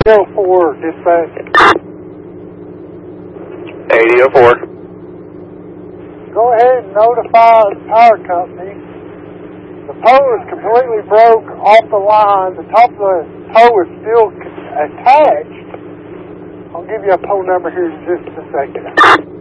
8004, dispatch. 8004. Go ahead and notify the power company. The pole is completely broke off the line. The top of the pole is still attached. I'll give you a pole number here in just a second.